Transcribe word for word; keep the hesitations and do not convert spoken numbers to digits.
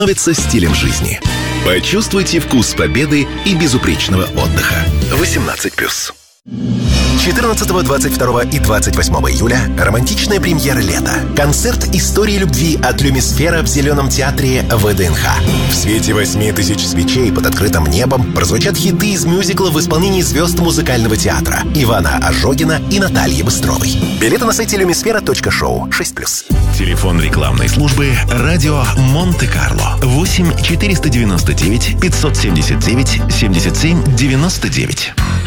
становится стилем жизни. Почувствуйте вкус победы и безупречного отдыха. восемнадцать плюс. четырнадцатого, двадцать второго и двадцать восьмого июля романтичная премьера лета. Концерт истории любви от Люмисфера в Зеленом театре ВДНХ. В свете восьми тысяч свечей под открытым небом прозвучат хиты из мюзикла в исполнении звезд музыкального театра Ивана Ожогина и Натальи Быстровой. Билеты на сайте люмисфера точка шоу. шесть плюс. Телефон рекламной службы «Радио Монте-Карло». восемь четыреста девяносто девять пятьсот семьдесят девять семьдесят семь девяносто девять.